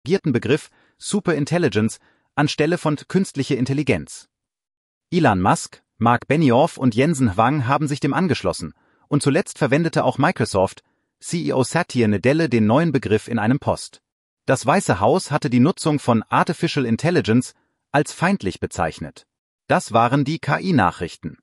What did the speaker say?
Begriff Superintelligence anstelle von künstliche Intelligenz. Elon Musk, Mark Benioff und Jensen Huang haben sich dem angeschlossen und zuletzt verwendete auch Microsoft CEO Satya Nadella den neuen Begriff in einem Post. Das Weiße Haus hatte die Nutzung von Artificial Intelligence als feindlich bezeichnet. Das waren die KI-Nachrichten.